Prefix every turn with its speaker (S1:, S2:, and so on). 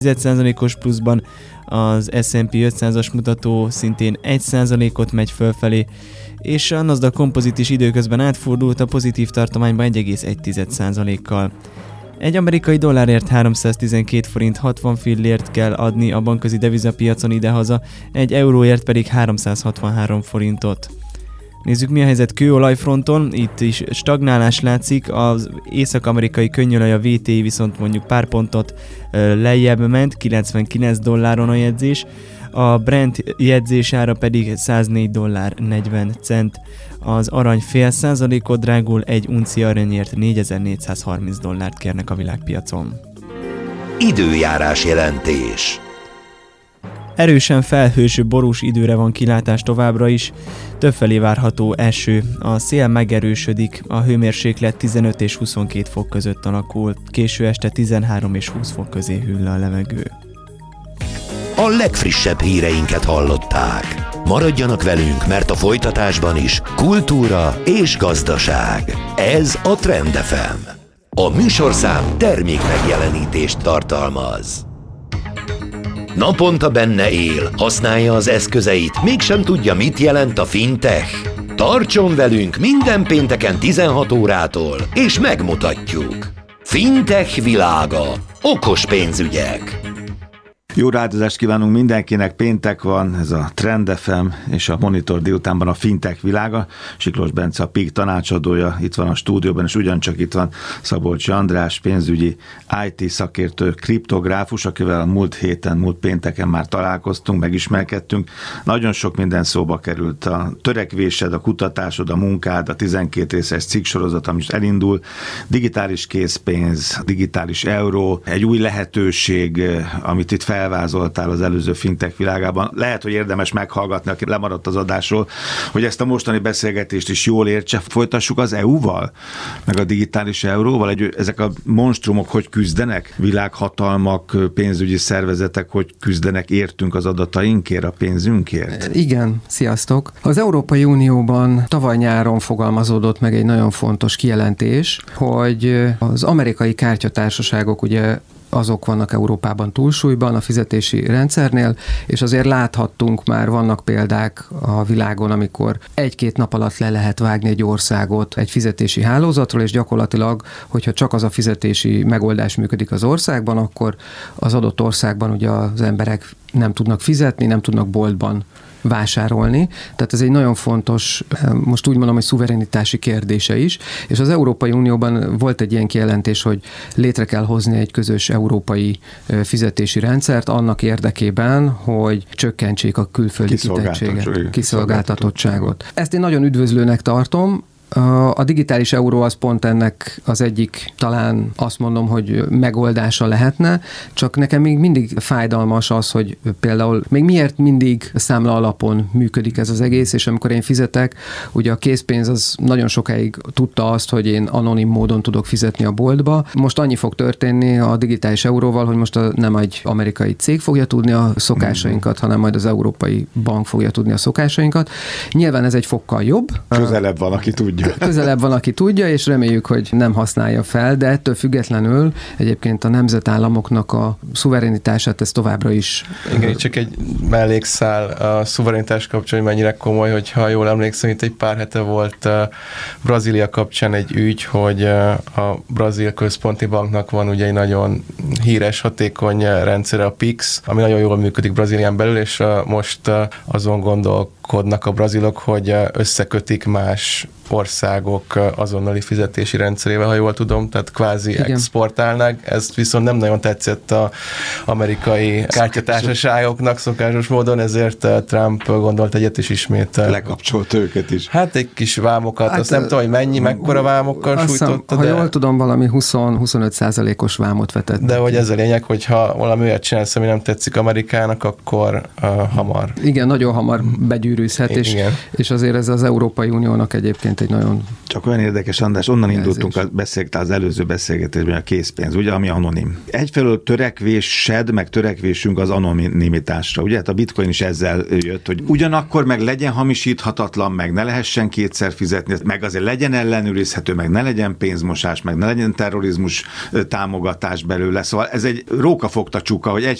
S1: 1,1%-os pluszban, az S&P 500-as mutató szintén 1%-ot megy fölfelé, és a Nasdaq Composite is időközben átfordult a pozitív tartományba 1,1%-kal. Egy amerikai dollárért 312 forint 60 fillért kell adni a bankközi devizapiacon idehaza, egy euróért pedig 363 forintot. Nézzük, mi a helyzet kőolajfronton, itt is stagnálás látszik, az észak-amerikai könnyolaj a VTI viszont mondjuk pár pontot lejjebb ment, $99 a jegyzés, a Brent jegyzés ára pedig $104.40. Az arany fél százalékot drágul, egy unci aranyért $4.430 kérnek a világpiacon.
S2: Időjárás jelentés.
S1: Erősen felhős, borús időre van kilátás továbbra is, többfelé várható eső, a szél megerősödik, a hőmérséklet 15 és 22 fok között alakul, késő este 13 és 20 fok közé hűl a levegő.
S2: A legfrissebb híreinket hallották. Maradjanak velünk, mert a folytatásban is kultúra és gazdaság. Ez a Trend FM. A műsorszám termék megjelenítést tartalmaz. Naponta benne él, használja az eszközeit, mégsem tudja, mit jelent a fintech. Tartson velünk minden pénteken 16 órától, és megmutatjuk. Fintech világa. Okos pénzügyek.
S3: Jó rádozást kívánunk mindenkinek, péntek van, ez a Trend FM és a Monitor délutánban a fintech világa. Siklós Bence a PIK tanácsadója, itt van a stúdióban, és ugyancsak itt van Szabolcsi András, pénzügyi IT szakértő, kriptográfus, akivel a múlt pénteken már találkoztunk, megismerkedtünk. Nagyon sok minden szóba került. A törekvésed, a kutatásod, a munkád, a 12 részes cikksorozat, ami is elindul, digitális készpénz, digitális euró, egy új lehetőség, amit itt felvázoltál az előző fintech világában. Lehet, hogy érdemes meghallgatni, aki lemaradt az adásról, hogy ezt a mostani beszélgetést is jól értse. Folytassuk az EU-val, meg a digitális euróval. Ezek a monstrumok hogy küzdenek? Világhatalmak, pénzügyi szervezetek hogy küzdenek értünk az adatainkért, a pénzünkért?
S4: Igen, sziasztok! Az Európai Unióban tavaly nyáron fogalmazódott meg egy nagyon fontos kijelentés, hogy az amerikai kártyatársaságok ugye azok vannak Európában túlsúlyban a fizetési rendszernél, és azért láthattunk már, vannak példák a világon, amikor egy-két nap alatt le lehet vágni egy országot egy fizetési hálózatról, és gyakorlatilag, hogyha csak az a fizetési megoldás működik az országban, akkor az adott országban ugye az emberek nem tudnak fizetni, nem tudnak boltban vásárolni. Tehát ez egy nagyon fontos, most úgy mondom, hogy szuverenitási kérdése is, és az Európai Unióban volt egy ilyen kijelentés, hogy létre kell hozni egy közös európai fizetési rendszert annak érdekében, hogy csökkentsék a külföldi kiszolgáltatottságot. Ezt én nagyon üdvözlőnek tartom. A digitális euró az pont ennek az egyik, talán azt mondom, hogy megoldása lehetne, csak nekem még mindig fájdalmas az, hogy például még miért mindig számla alapon működik ez az egész, és amikor én fizetek, ugye a készpénz az nagyon sokáig tudta azt, hogy én anonim módon tudok fizetni a boltba. Most annyi fog történni a digitális euróval, hogy most nem egy amerikai cég fogja tudni a szokásainkat, hanem majd az európai bank fogja tudni a szokásainkat. Nyilván ez egy fokkal jobb.
S3: Közelebb van, aki tudja.
S4: Közelebb van, aki tudja, és reméljük, hogy nem használja fel, de ettől függetlenül egyébként a nemzetállamoknak a szuverenitását ez továbbra is.
S5: Igen, csak egy mellékszál a szuverenitás kapcsán, hogy mennyire komoly, hogyha jól emlékszem, itt egy pár hete volt Brazília kapcsán egy ügy, hogy a Brazil központi banknak van ugye egy nagyon híres, hatékony rendszere, a Pix, ami nagyon jól működik Brazílián belül, és most azon gondolkodnak a brazilok, hogy összekötik más országok azonnali fizetési rendszerével, ha jól tudom, tehát kvázi igen, exportálnak. Ez viszont nem nagyon tetszett az amerikai kártyatársaságoknak szokásos módon, ezért Trump gondolt egyet, és ismét
S3: lekapcsolt őket is.
S5: Hát egy kis vámokat, hát, azt nem tudom, hogy mekkora vámokkal sújtotta.
S4: Ha jól tudom, valami 20-25%-os vámot vetett.
S5: De hogy ez a lényeg, hogyha valami olyat csinálsz, ami nem tetszik Amerikának, akkor hamar.
S4: Igen, nagyon hamar begyűrűzhet, és azért ez az Európai Uniónak egyébként egy nagyon...
S3: Csak olyan érdekes, András, onnan
S4: jelzés.
S3: indultunk az előző beszélgetésben, a készpénz, ugye, ami anonim. Egyfelől törekvésed, meg törekvésünk az anonimitásra, ugye? Hát a bitcoin is ezzel jött, hogy ugyanakkor meg legyen hamisíthatatlan, meg ne lehessen kétszer fizetni, meg azért legyen ellenőrizhető, meg ne legyen pénzmosás, meg ne legyen terrorizmus támogatás belőle. Szóval ez egy rókafogta csuka, hogy egy